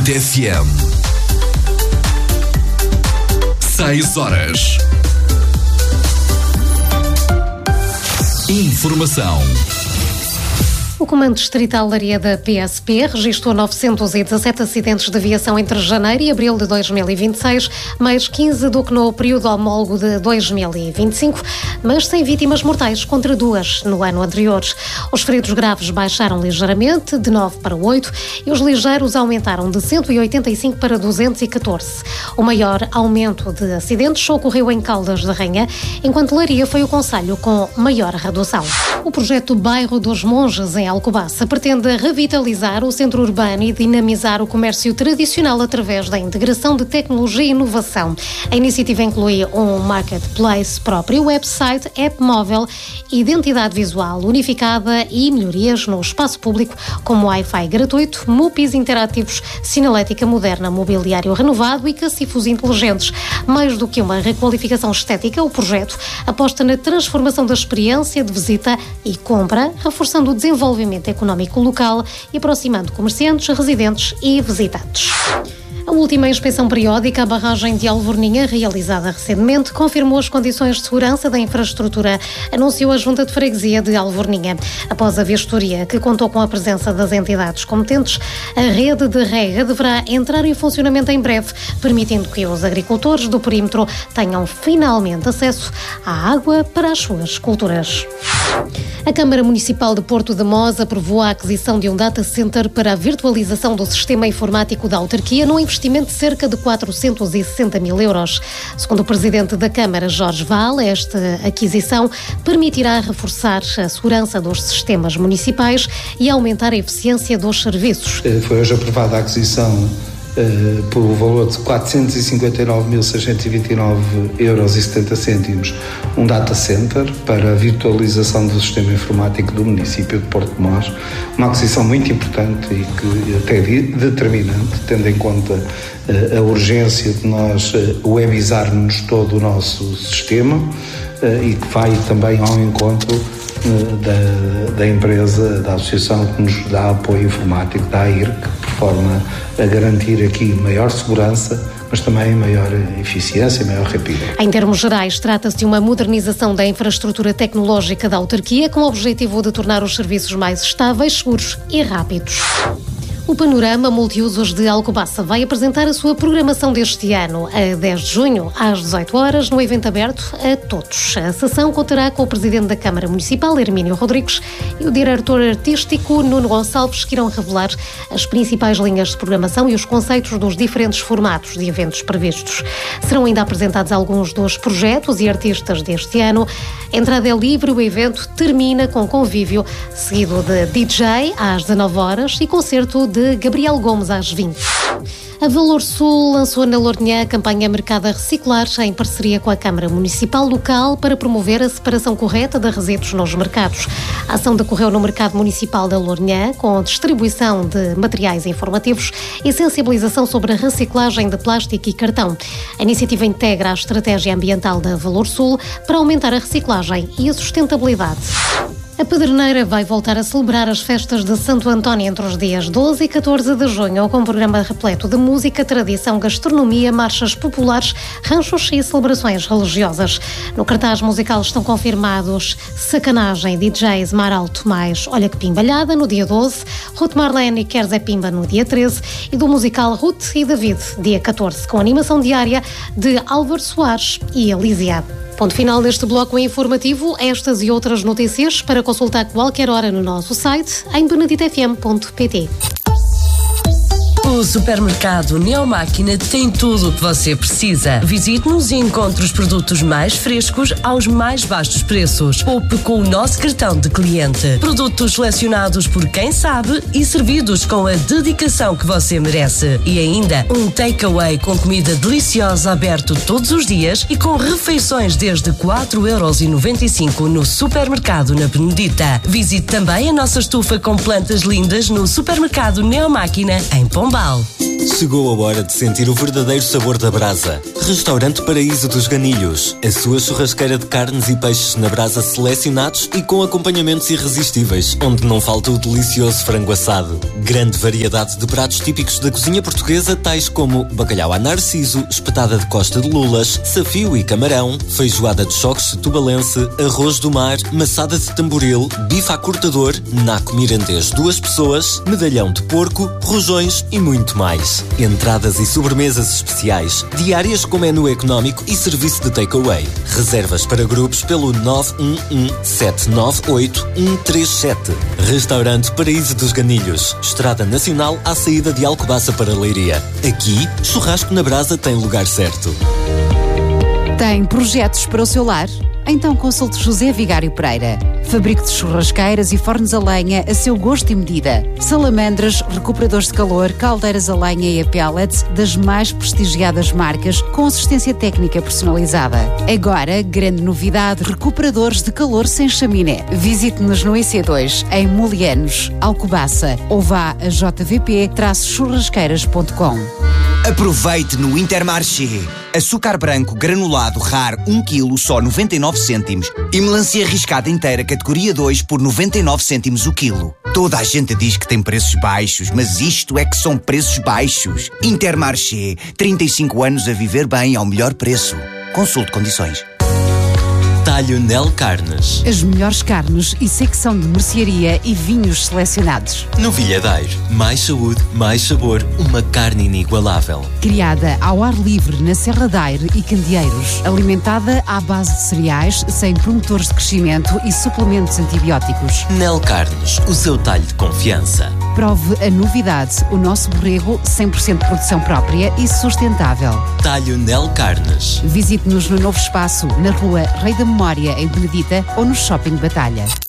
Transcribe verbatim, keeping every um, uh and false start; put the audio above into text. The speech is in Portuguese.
Benedito F M. Seis horas. Informação. O Comando Distrital de Leiria da P S P registrou novecentos e dezassete acidentes de aviação entre janeiro e abril de dois mil e vinte e seis, mais quinze do que no período homólogo de dois mil e vinte e cinco, mas sem vítimas mortais, contra duas no ano anterior. Os feridos graves baixaram ligeiramente, de nove para oito, e os ligeiros aumentaram de cento e oitenta e cinco para duzentos e catorze. O maior aumento de acidentes ocorreu em Caldas da Rainha, enquanto Leiria foi o concelho com maior redução. O projeto Bairro dos Monges, em Alcobaça, pretende revitalizar o centro urbano e dinamizar o comércio tradicional através da integração de tecnologia e inovação. A iniciativa inclui um marketplace próprio, website, app móvel, identidade visual unificada e melhorias no espaço público, como Wi-Fi gratuito, M U Ps interativos, sinalética moderna, mobiliário renovado e cacifos inteligentes. Mais do que uma requalificação estética, o projeto aposta na transformação da experiência de visita e compra, reforçando o desenvolvimento económico local e aproximando comerciantes, residentes e visitantes. A última inspeção periódica à barragem de Alvorninha, realizada recentemente, confirmou as condições de segurança da infraestrutura, anunciou a Junta de Freguesia de Alvorninha. Após a vistoria, que contou com a presença das entidades competentes, a rede de rega deverá entrar em funcionamento em breve, permitindo que os agricultores do perímetro tenham finalmente acesso à água para as suas culturas. A Câmara Municipal de Porto de Mós aprovou a aquisição de um data center para a virtualização do sistema informático da autarquia num investimento de cerca de quatrocentos e sessenta mil euros. Segundo o Presidente da Câmara, Jorge Val, esta aquisição permitirá reforçar a segurança dos sistemas municipais e aumentar a eficiência dos serviços. Foi hoje aprovada a aquisição Uh, por o valor de quatrocentos e cinquenta e nove mil seiscentos e vinte e nove euros e setenta cêntimos, um data center para a virtualização do sistema informático do município de Porto de Mós, uma aquisição muito importante e que até determinante, tendo em conta uh, a urgência de nós uh, webizarmos todo o nosso sistema uh, e que vai também ao encontro Da, da empresa, da associação que nos dá apoio informático, da A I R C, por forma a garantir aqui maior segurança, mas também maior eficiência e maior rapidez. Em termos gerais, trata-se de uma modernização da infraestrutura tecnológica da autarquia com o objetivo de tornar os serviços mais estáveis, seguros e rápidos. O Panorama Multiusos de Alcobaça vai apresentar a sua programação deste ano, a dez de junho, às dezoito horas, no evento aberto a todos. A sessão contará com o Presidente da Câmara Municipal, Hermínio Rodrigues, e o Diretor Artístico, Nuno Gonçalves, que irão revelar as principais linhas de programação e os conceitos dos diferentes formatos de eventos previstos. Serão ainda apresentados alguns dos projetos e artistas deste ano. A entrada é livre, o evento termina com convívio, seguido de D J às dezanove horas e concerto de de Gabriel Gomes às vinte. A Valor Sul lançou na Lourinhã a campanha Mercado a Reciclar em parceria com a Câmara Municipal local para promover a separação correta de resíduos nos mercados. A ação decorreu no Mercado Municipal da Lourinhã com distribuição de materiais informativos e sensibilização sobre a reciclagem de plástico e cartão. A iniciativa integra a estratégia ambiental da Valor Sul para aumentar a reciclagem e a sustentabilidade. A Pedreneira vai voltar a celebrar as festas de Santo António entre os dias doze e catorze de junho, com um programa repleto de música, tradição, gastronomia, marchas populares, ranchos e celebrações religiosas. No cartaz musical estão confirmados Sacanagem, D Js Mar Alto mais Olha que Pimbalhada no dia doze, Ruth Marlene e Quer Zé Pimba no dia treze e do musical Ruth e David, dia catorze, com animação diária de Álvaro Soares e Elísia. Ponto final deste bloco informativo. Estas e outras notícias para consultar qualquer hora no nosso site em benedito f m ponto p t. O supermercado Neomáquina tem tudo o que você precisa. Visite-nos e encontre os produtos mais frescos aos mais baixos preços. Poupe com o nosso cartão de cliente. Produtos selecionados por quem sabe e servidos com a dedicação que você merece. E ainda um takeaway com comida deliciosa aberto todos os dias e com refeições desde quatro euros e noventa e cinco no supermercado na Benedita. Visite também a nossa estufa com plantas lindas no supermercado Neomáquina em Pombal. Chegou a hora de sentir o verdadeiro sabor da brasa. Restaurante Paraíso dos Ganilhos. A sua churrasqueira de carnes e peixes na brasa selecionados e com acompanhamentos irresistíveis, onde não falta o delicioso frango assado. Grande variedade de pratos típicos da cozinha portuguesa, tais como bacalhau à narciso, espetada de costa de lulas, safio e camarão, feijoada de choques tubalense, arroz do mar, maçada de tamboril, bife à cortador, naco mirandês duas pessoas, medalhão de porco, rojões e muito mais. Entradas e sobremesas especiais, diárias com menu económico e serviço de takeaway. Reservas para grupos pelo nove um um, sete nove oito, um três sete. Restaurante Paraíso dos Ganilhos. Estrada Nacional à saída de Alcobaça para Leiria. Aqui, churrasco na brasa tem lugar certo. Tem projetos para o seu lar? Então consulte José Vigário Pereira. Fabrico de churrasqueiras e fornos a lenha a seu gosto e medida. Salamandras, recuperadores de calor, caldeiras a lenha e a pellets das mais prestigiadas marcas com assistência técnica personalizada. Agora, grande novidade, recuperadores de calor sem chaminé. Visite-nos no I C dois, em Molianos, Alcobaça, ou vá a j v p churrasqueiras ponto com. Aproveite no Intermarché. Açúcar branco granulado raro um quilo só noventa e nove cêntimos e melancia riscada inteira categoria dois por noventa e nove cêntimos o quilo. Toda a gente diz que tem preços baixos, mas isto é que são preços baixos. Intermarché, trinta e cinco anos a viver bem ao melhor preço. Consulte condições. Talho Nel Carnes. As melhores carnes e secção de mercearia e vinhos selecionados. Novilhadeiro. Mais saúde, mais sabor. Uma carne inigualável. Criada ao ar livre na Serra da Aire e Candeeiros. Alimentada à base de cereais, sem promotores de crescimento e suplementos antibióticos. Nel Carnes. O seu talho de confiança. Prove a novidade. O nosso borrego cem por cento de produção própria e sustentável. Talho Nel Carnes. Visite-nos no novo espaço, na rua Rei da Memória, em Benedita, ou no Shopping Batalha.